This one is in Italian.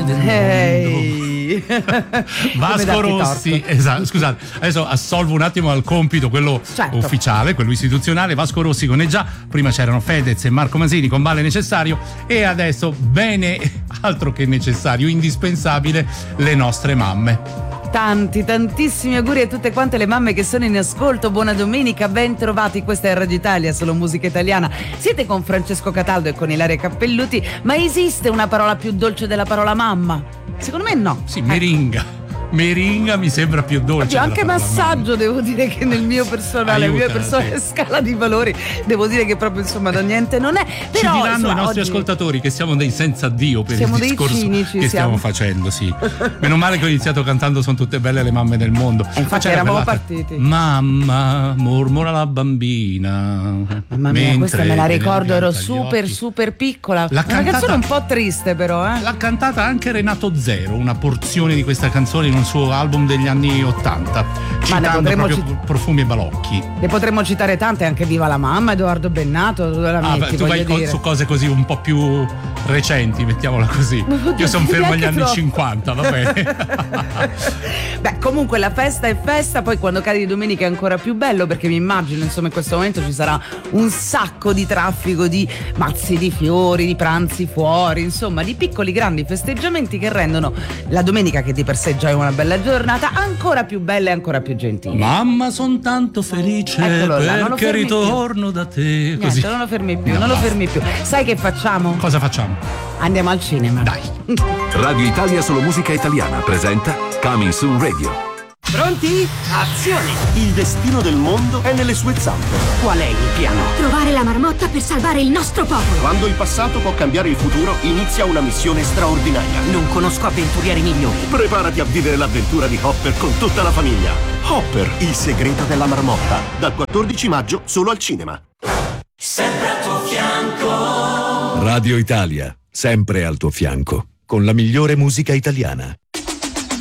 del Ehi. Vasco Rossi, esatto, scusate, adesso assolvo un attimo al compito, quello ufficiale, quello istituzionale. Vasco Rossi con E già, prima c'erano Fedez e Marco Masini con Vale Necessario, e adesso bene, altro che necessario, indispensabile, le nostre mamme. Tantissimi auguri a tutte quante le mamme che sono in ascolto. Buona domenica, ben trovati. Questa è Radio Italia, solo musica italiana. Siete con Francesco Cataldo e con Ilaria Cappelluti. Ma esiste una parola più dolce della parola mamma? Secondo me no. Sì, meringa. Meringa mi sembra più dolce. Anche massaggio, devo dire che nel mio personale, Aiuta, mia personale scala di valori, devo dire che proprio insomma da niente non è. Però, ci diranno insomma, i nostri oggi ascoltatori che siamo dei senza Dio per siamo il discorso cinici, che stiamo facendo, sì. Meno male che ho iniziato cantando Sono tutte belle le mamme del mondo. Infatti eravamo partiti. Mamma, mormora la bambina. Mamma mia, questa me la ricordo, ero super piccola. Una canzone un po' triste però, L'ha cantata anche Renato Zero, una porzione di questa canzone in un suo album degli anni '80, citando proprio Profumi e Balocchi. Ne potremmo citare tante, anche Viva la mamma, Edoardo Bennato, tu vai su cose così un po' più recenti, mettiamola così. Io sono fermo agli anni 50, va bene. Beh, comunque la festa è festa, poi quando cade di domenica è ancora più bello, perché mi immagino, insomma, in questo momento ci sarà un sacco di traffico, di mazzi di fiori, di pranzi fuori, insomma, di piccoli grandi festeggiamenti che rendono la domenica, che di per sé già è una bella giornata, ancora più bella e ancora più gentile. Mamma, son tanto felice perché ritorno da te. Così. Niente, non lo fermi più. Sai che facciamo? Cosa facciamo? Andiamo al cinema. Dai. Radio Italia, solo musica italiana presenta Coming Soon Radio. Pronti? Azione! Il destino del mondo è nelle sue zampe. Qual è il piano? Trovare la marmotta per salvare il nostro popolo. Quando il passato può cambiare il futuro, inizia una missione straordinaria. Non conosco avventurieri migliori. Preparati a vivere l'avventura di Hopper con tutta la famiglia. Hopper, il segreto della marmotta. Dal 14 maggio solo al cinema. Sempre al tuo fianco. Radio Italia, sempre al tuo fianco, con la migliore musica italiana.